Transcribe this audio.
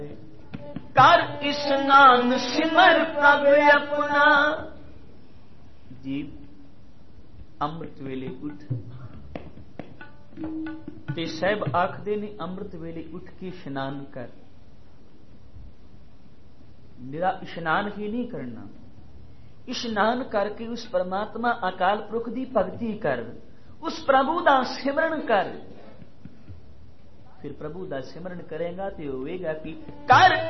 ਕਰ ਇਸਨਾਨ ਸਿਮਰ ਪ੍ਰਭ ਆਪਣਾ। ਜੀਵ ਅੰਮ੍ਰਿਤ ਵੇਲੇ ਉੱਠ, ਤੇ ਸਾਹਿਬ ਆਖਦੇ ਨੇ ਅੰਮ੍ਰਿਤ ਵੇਲੇ ਉੱਠ ਕੇ ਇਸ਼ਨਾਨ ਕਰ। ਨਿਰਾ ਇਸ਼ਨਾਨ ਹੀ ਨਹੀਂ ਕਰਨਾ, ਇਸ਼ਨਾਨ ਕਰਕੇ ਉਸ ਪਰਮਾਤਮਾ ਅਕਾਲ ਪੁਰਖ ਦੀ ਭਗਤੀ ਕਰ, ਉਸ ਪ੍ਰਭੂ ਦਾ ਸਿਮਰਨ ਕਰ। ਫਿਰ ਪ੍ਰਭੂ ਦਾ ਸਿਮਰਨ ਕਰੇਗਾ ਤੇ ਹੋਵੇਗਾ ਕਿ ਕਰ